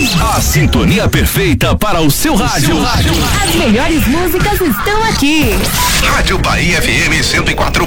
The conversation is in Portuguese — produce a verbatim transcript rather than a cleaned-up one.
A sintonia perfeita para o seu rádio. As melhores músicas estão aqui. Rádio Bahia F M cento e quatro